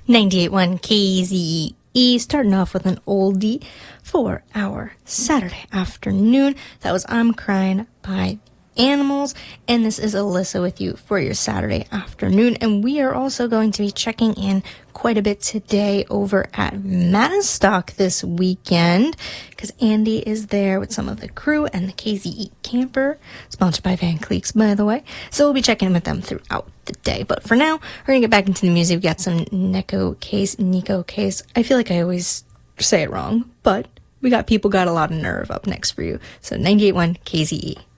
98.1 KZE, starting off with an oldie for our Saturday afternoon. That was I'm Crying by Animals, and this is Alyssa with you for your Saturday afternoon. And we are also going to be checking in quite a bit today over at Mazstock this weekend, because Andy is there with some of the crew and the KZE camper, sponsored by Van Cleeks, by the way. So we'll be checking in with them throughout the day. But for now, we're going to get back into the music. We've got some Nico Case. I feel like I always say it wrong, but we got People Got a Lot of Nerve up next for you. So 98.1 KZE.